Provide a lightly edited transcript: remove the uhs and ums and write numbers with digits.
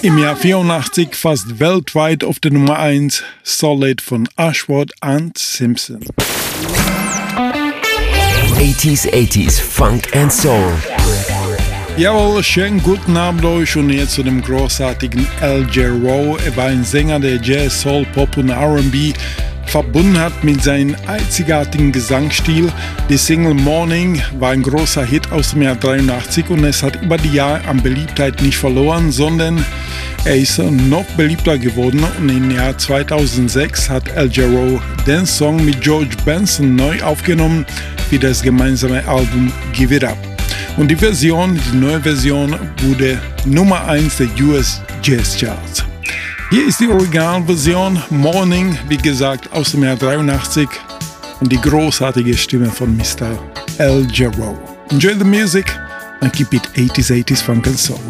Im Jahr 84 fast weltweit auf der Nummer 1 Solid von Ashworth and Simpson. 80s Funk and Soul. Jawohl, schönen guten Abend euch und jetzt zu dem großartigen Al Jarreau. Er war ein Sänger, der Jazz, Soul, Pop und R&B verbunden hat mit seinem einzigartigen Gesangsstil. Die Single Morning war ein großer Hit aus dem Jahr 83 und es hat über die Jahre an Beliebtheit nicht verloren, sondern er ist noch beliebter geworden und im Jahr 2006 hat Al Jarreau den Song mit George Benson neu aufgenommen für das gemeinsame Album Give It Up. Und die neue Version wurde Nummer 1 der US Jazz Charts. Hier ist die Originalversion Morning, wie gesagt, aus dem Jahr 83 und die großartige Stimme von Mr. Al Jarreau. Enjoy the music and keep it 80s Funk and Soul.